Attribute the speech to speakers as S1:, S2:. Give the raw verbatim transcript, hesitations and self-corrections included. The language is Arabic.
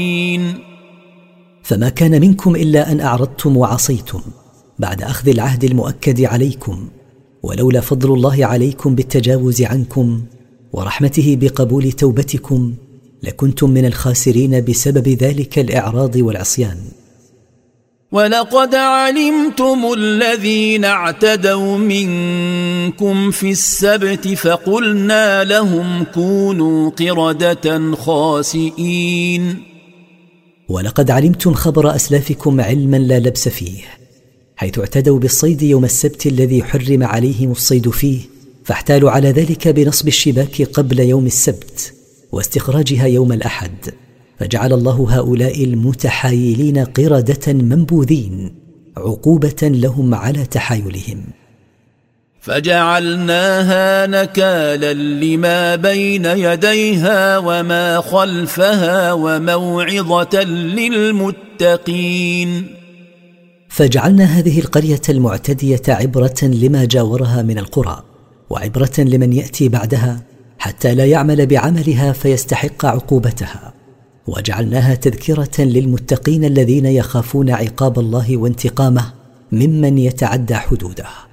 S1: فما كان منكم إلا أن أعرضتم وعصيتم بعد أخذ العهد المؤكد عليكم، ولولا فضل الله عليكم بالتجاوز عنكم ورحمته بقبول توبتكم لكنتم من الخاسرين بسبب ذلك الإعراض والعصيان.
S2: ولقد علمتم الذين اعتدوا منكم في السبت فقلنا لهم كونوا قردة خاسئين.
S1: ولقد علمتم خبر أسلافكم علما لا لبس فيه، حيث اعتدوا بالصيد يوم السبت الذي حرم عليهم الصيد فيه، فاحتالوا على ذلك بنصب الشباك قبل يوم السبت واستخراجها يوم الأحد، فجعل الله هؤلاء المتحايلين قردة منبوذين عقوبة لهم على تحايلهم.
S2: فجعلناها نكالا لما بين يديها وما خلفها وموعظة للمتقين.
S1: فجعلنا هذه القرية المعتدية عبرة لما جاورها من القرى، وعبرة لمن يأتي بعدها حتى لا يعمل بعملها فيستحق عقوبتها، وجعلناها تذكرة للمتقين الذين يخافون عقاب الله وانتقامه ممن يتعدى حدوده.